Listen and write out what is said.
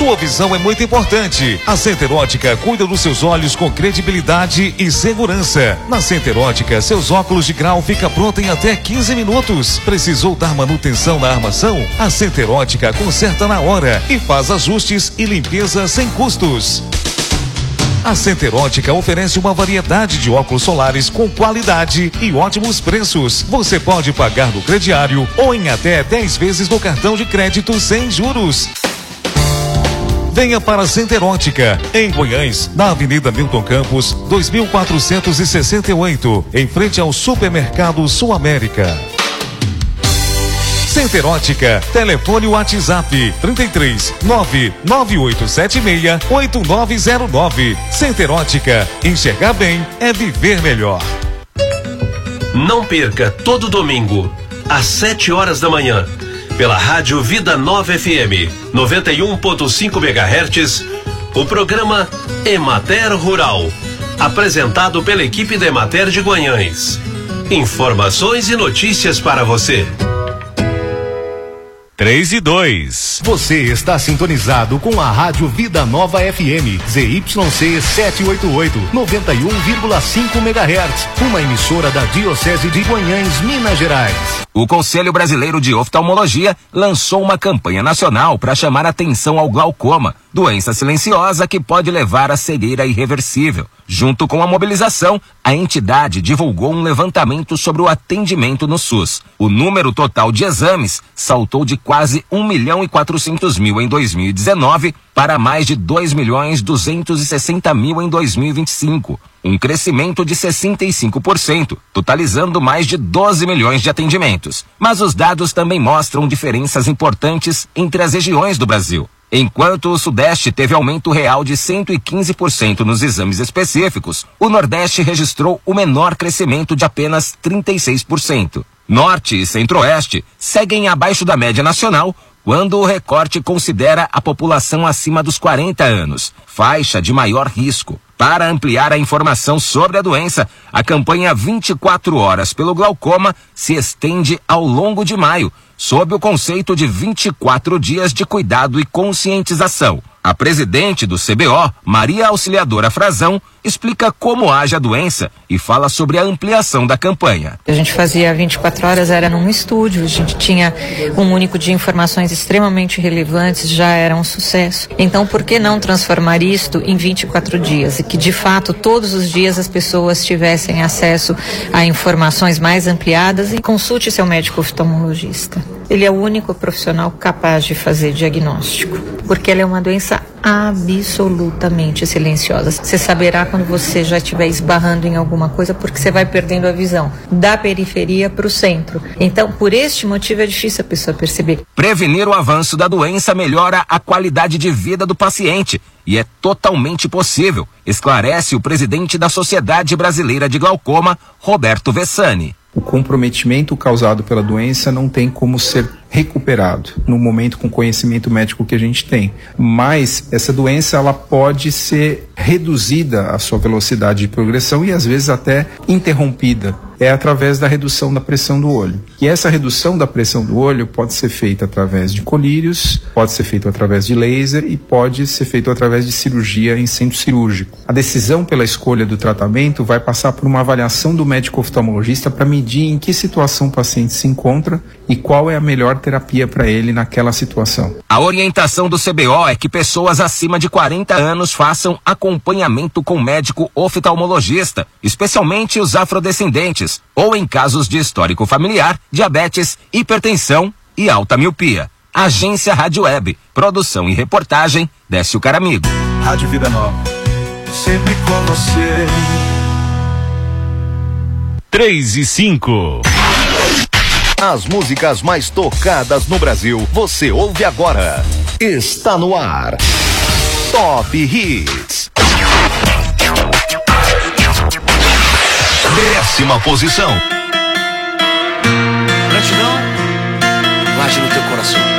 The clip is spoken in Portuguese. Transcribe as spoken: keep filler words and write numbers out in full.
Sua visão é muito importante. A Center Ótica cuida dos seus olhos com credibilidade e segurança. Na Center Ótica, seus óculos de grau fica pronto em até quinze minutos. Precisou dar manutenção na armação? A Center Ótica conserta na hora e faz ajustes e limpeza sem custos. A Center Ótica oferece uma variedade de óculos solares com qualidade e ótimos preços. Você pode pagar no crediário ou em até dez vezes no cartão de crédito sem juros. Venha para a Center Ótica, em Goiânia, na Avenida Milton Campos, dois mil quatrocentos e sessenta e oito, em frente ao Supermercado Sul América. Center Ótica, telefone WhatsApp trinta e três, nove nove oito sete seis, oito nove zero nove. Center Ótica, enxergar bem é viver melhor. Não perca todo domingo, às sete horas da manhã, pela Rádio Vida Nova F M, noventa e um ponto cinco megahertz, o programa Emater Rural, apresentado pela equipe da Emater de Guanhães. Informações e notícias para você. três e dois. Você está sintonizado com a Rádio Vida Nova F M, Z Y C setecentos e oitenta e oito, noventa e um vírgula cinco megahertz, uma emissora da Diocese de Guanhães, Minas Gerais. O Conselho Brasileiro de Oftalmologia lançou uma campanha nacional para chamar atenção ao glaucoma, doença silenciosa que pode levar à cegueira irreversível. Junto com a mobilização, a entidade divulgou um levantamento sobre o atendimento no SUS. O número total de exames saltou de quase um milhão e quatrocentos mil em dois mil e dezenove para mais de dois milhões duzentos e sessenta mil em dois mil e vinte e cinco, um crescimento de sessenta e cinco por cento, totalizando mais de doze milhões de atendimentos. Mas os dados também mostram diferenças importantes entre as regiões do Brasil. Enquanto o Sudeste teve aumento real de cento e quinze por cento nos exames específicos, o Nordeste registrou o menor crescimento de apenas trinta e seis por cento. Norte e Centro-Oeste seguem abaixo da média nacional, quando o recorte considera a população acima dos quarenta anos, faixa de maior risco. Para ampliar a informação sobre a doença, a campanha vinte e quatro horas pelo glaucoma se estende ao longo de maio, sob o conceito de vinte e quatro dias de cuidado e conscientização. A presidente do C B O, Maria Auxiliadora Frazão, explica como age a doença e fala sobre a ampliação da campanha. A gente fazia vinte e quatro horas, era num estúdio, a gente tinha um único de informações extremamente relevantes, já era um sucesso. Então, por que não transformar isto em vinte e quatro dias? E que, de fato, todos os dias as pessoas tivessem acesso a informações mais ampliadas e consulte seu médico oftalmologista. Ele é o único profissional capaz de fazer diagnóstico, porque ela é uma doença absolutamente silenciosa. Você saberá quando você já estiver esbarrando em alguma coisa, porque você vai perdendo a visão da periferia para o centro. Então, por este motivo, é difícil a pessoa perceber. Prevenir o avanço da doença melhora a qualidade de vida do paciente e é totalmente possível, esclarece o presidente da Sociedade Brasileira de Glaucoma, Roberto Vessani. O comprometimento causado pela doença não tem como ser recuperado no momento com o conhecimento médico que a gente tem. Mas essa doença ela pode ser reduzida a sua velocidade de progressão e às vezes até interrompida. É através da redução da pressão do olho. E essa redução da pressão do olho pode ser feita através de colírios, pode ser feito através de laser e pode ser feito através de cirurgia em centro cirúrgico. A decisão pela escolha do tratamento vai passar por uma avaliação do médico oftalmologista para medir em que situação o paciente se encontra e qual é a melhor terapia para ele naquela situação. A orientação do C B O é que pessoas acima de quarenta anos façam acompanhamento com médico oftalmologista, especialmente os afrodescendentes, ou em casos de histórico familiar, diabetes, hipertensão e alta miopia. Agência Rádio Web, produção e reportagem, Décio Caramigo. Rádio Vida Nova, sempre com você. três e cinco. As músicas mais tocadas no Brasil, você ouve agora. Está no ar. Top Hits. Décima posição. Gratidão, guarde no teu coração.